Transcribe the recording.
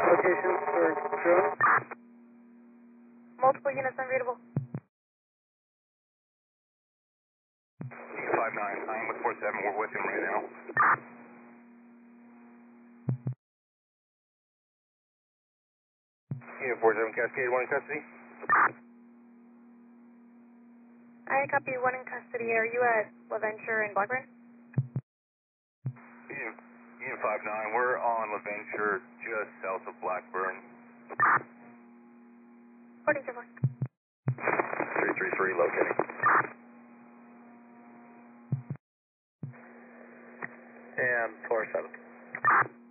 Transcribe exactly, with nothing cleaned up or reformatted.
Locations for drone? Multiple units unreadable. five nine, I am with four seven, we're with him right now. Unit four seven, Cascade, one in custody. I copy one in custody. Are you at LaVenture and Blackburn? Unit, Unit five nine, we're on LaVenture, just south of Blackburn. Reporting to one. three three three, locating. And four seven.